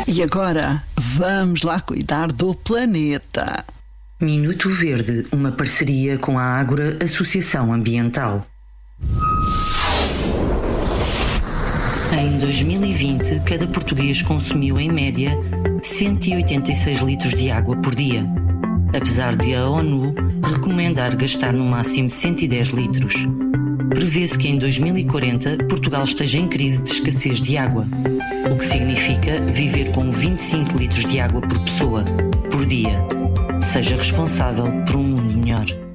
E agora, vamos lá cuidar do planeta. Minuto Verde, uma parceria com a Ágora Associação Ambiental. Em 2020, cada português consumiu, em média, 186 litros de água por dia, apesar de a ONU recomendar gastar no máximo 110 litros. Prevê-se que em 2040 Portugal esteja em crise de escassez de água, o que significa viver com 25 litros de água por pessoa, por dia. Seja responsável por um mundo melhor.